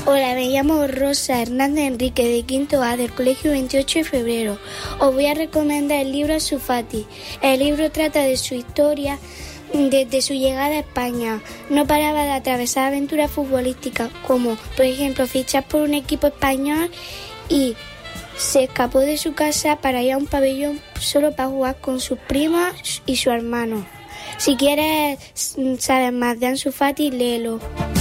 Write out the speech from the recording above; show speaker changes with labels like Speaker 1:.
Speaker 1: Hola, me llamo Rosa Hernández Enrique, de quinto A, del Colegio 28 de Febrero. Os voy a recomendar el libro Ansu Fati. El libro trata de su historia desde su llegada a España. No paraba de atravesar aventuras futbolísticas, como por ejemplo fichar por un equipo español, y se escapó de su casa para ir a un pabellón solo para jugar con sus primos y su hermano. Si quieres saber más de Ansu Fati, léelo.